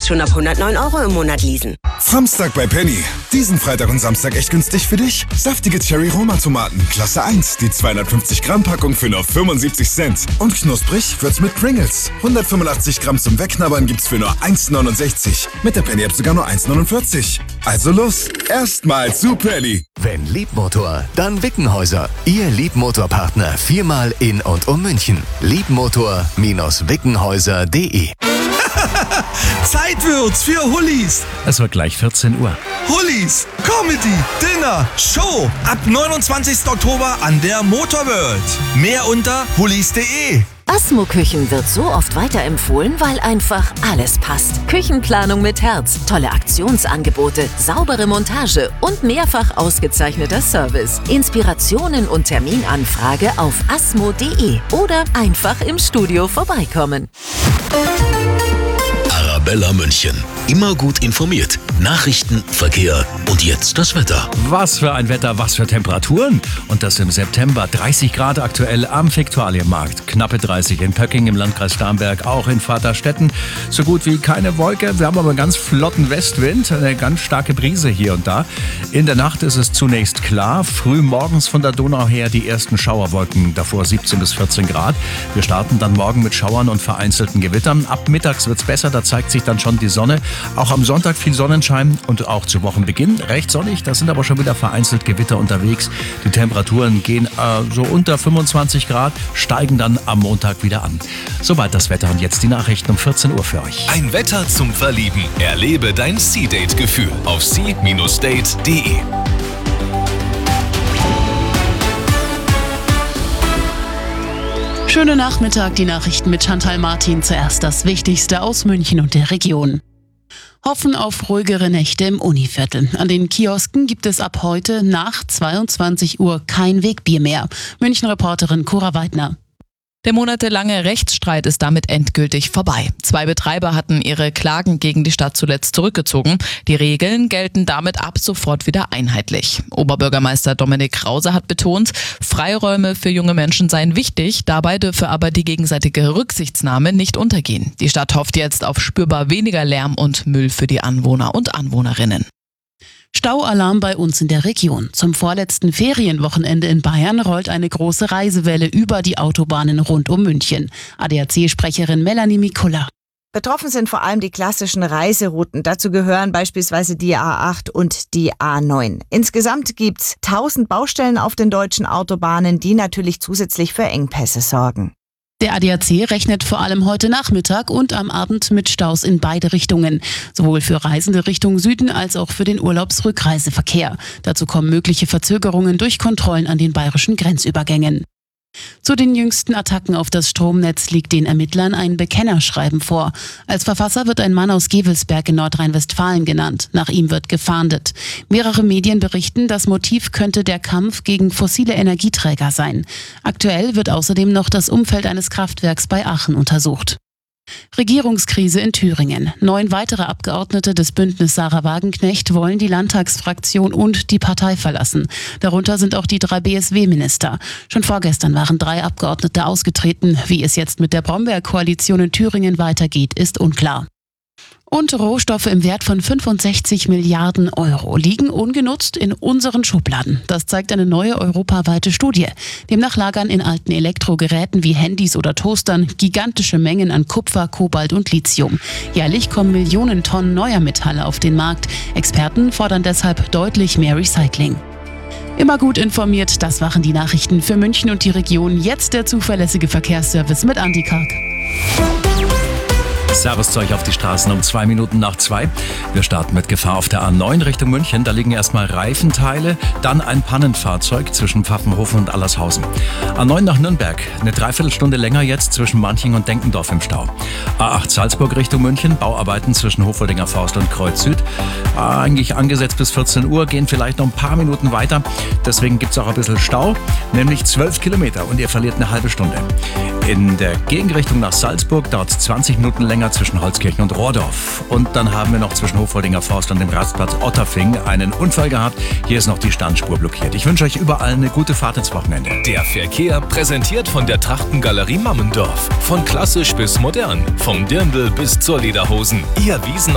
schon ab 109 € im Monat leasen. Samstag bei Penny. Diesen Freitag und Samstag echt günstig für dich. Saftige Cherry-Roma-Tomaten, Klasse 1, die 250 Gramm Packung für nur 75 Cent. Und knusprig wird's mit Pringles. 185 Gramm zum Wegknabbern gibt's für nur 1,69. Mit der Penny-App sogar nur 1,49. Also los, erstmal zu Penny. Wenn Liebmotor, dann Wickenhäuser. Ihr Liebmotorpartner viermal in und um München. Liebmotor-wickenhäuser.de. Zeit wird's für Hullis. Es wird gleich 14 Uhr. Hullis, Comedy, Dinner, Show. Ab 29. Oktober an der Motorworld. Mehr unter hullis.de. Asmo Küchen wird so oft weiterempfohlen, weil einfach alles passt. Küchenplanung mit Herz, tolle Aktionsangebote, saubere Montage und mehrfach ausgezeichneter Service. Inspirationen und Terminanfrage auf asmo.de oder einfach im Studio vorbeikommen. Arabella München. Immer gut informiert. Nachrichten, Verkehr und jetzt das Wetter. Was für ein Wetter, was für Temperaturen. Und das im September. 30 Grad aktuell am Viktualienmarkt. Knappe 30 in Pöcking im Landkreis Starnberg, auch in Vaterstetten. So gut wie keine Wolke. Wir haben aber einen ganz flotten Westwind, eine ganz starke Brise hier und da. In der Nacht ist es zunächst klar. Früh morgens von der Donau her die ersten Schauerwolken. Davor 17 bis 14 Grad. Wir starten dann morgen mit Schauern und vereinzelten Gewittern. Ab mittags wird es besser, da zeigt sich dann schon die Sonne. Auch am Sonntag viel Sonnenschein und auch zu Wochenbeginn recht sonnig. Da sind aber schon wieder vereinzelt Gewitter unterwegs. Die Temperaturen gehen so unter 25 Grad, steigen dann am Montag wieder an. Soweit das Wetter und jetzt die Nachrichten um 14 Uhr für euch. Ein Wetter zum Verlieben. Erlebe dein Sea-Date-Gefühl auf sea-date.de. Schönen Nachmittag, die Nachrichten mit Chantal Martin. Zuerst das Wichtigste aus München und der Region. Hoffen auf ruhigere Nächte im Univiertel. An den Kiosken gibt es ab heute nach 22 Uhr kein Wegbier mehr. München-Reporterin Cora Weidner. Der monatelange Rechtsstreit ist damit endgültig vorbei. 2 Betreiber hatten ihre Klagen gegen die Stadt zuletzt zurückgezogen. Die Regeln gelten damit ab sofort wieder einheitlich. Oberbürgermeister Dominik Krause hat betont, Freiräume für junge Menschen seien wichtig, dabei dürfe aber die gegenseitige Rücksichtnahme nicht untergehen. Die Stadt hofft jetzt auf spürbar weniger Lärm und Müll für die Anwohner und Anwohnerinnen. Staualarm bei uns in der Region. Zum vorletzten Ferienwochenende in Bayern rollt eine große Reisewelle über die Autobahnen rund um München. ADAC-Sprecherin Melanie Mikula. Betroffen sind vor allem die klassischen Reiserouten. Dazu gehören beispielsweise die A8 und die A9. Insgesamt gibt's 1000 Baustellen auf den deutschen Autobahnen, die natürlich zusätzlich für Engpässe sorgen. Der ADAC rechnet vor allem heute Nachmittag und am Abend mit Staus in beide Richtungen. Sowohl für Reisende Richtung Süden als auch für den Urlaubsrückreiseverkehr. Dazu kommen mögliche Verzögerungen durch Kontrollen an den bayerischen Grenzübergängen. Zu den jüngsten Attacken auf das Stromnetz liegt den Ermittlern ein Bekennerschreiben vor. Als Verfasser wird ein Mann aus Gevelsberg in Nordrhein-Westfalen genannt. Nach ihm wird gefahndet. Mehrere Medien berichten, das Motiv könnte der Kampf gegen fossile Energieträger sein. Aktuell wird außerdem noch das Umfeld eines Kraftwerks bei Aachen untersucht. Regierungskrise in Thüringen. 9 weitere Abgeordnete des Bündnis Sarah Wagenknecht wollen die Landtagsfraktion und die Partei verlassen. Darunter sind auch die 3 BSW-Minister. Schon vorgestern waren 3 Abgeordnete ausgetreten. Wie es jetzt mit der Brombeer-Koalition in Thüringen weitergeht, ist unklar. Und Rohstoffe im Wert von 65 Milliarden Euro liegen ungenutzt in unseren Schubladen. Das zeigt eine neue europaweite Studie. Demnach lagern in alten Elektrogeräten wie Handys oder Toastern gigantische Mengen an Kupfer, Kobalt und Lithium. Jährlich kommen Millionen Tonnen neuer Metalle auf den Markt. Experten fordern deshalb deutlich mehr Recycling. Immer gut informiert, das waren die Nachrichten für München und die Region. Jetzt der zuverlässige Verkehrsservice mit Andi Karg. Servus zu euch auf die Straßen um 2 Minuten nach 2. Wir starten mit Gefahr auf der A9 Richtung München. Da liegen erstmal Reifenteile, dann ein Pannenfahrzeug zwischen Pfaffenhofen und Allershausen. A9 nach Nürnberg, eine Dreiviertelstunde länger jetzt zwischen Manching und Denkendorf im Stau. A8 Salzburg Richtung München, Bauarbeiten zwischen Hofoldinger Forst und Kreuz Süd. Eigentlich angesetzt bis 14 Uhr, gehen vielleicht noch ein paar Minuten weiter. Deswegen gibt es auch ein bisschen Stau, nämlich 12 Kilometer und ihr verliert eine halbe Stunde. In der Gegenrichtung nach Salzburg dauert es 20 Minuten länger zwischen Holzkirchen und Rohrdorf. Und dann haben wir noch zwischen Hofoldinger Forst und dem Rastplatz Otterfing einen Unfall gehabt. Hier ist noch die Standspur blockiert. Ich wünsche euch überall eine gute Fahrt ins Wochenende. Der Verkehr präsentiert von der Trachtengalerie Mammendorf. Von klassisch bis modern, vom Dirndl bis zur Lederhosen. Ihr Wiesen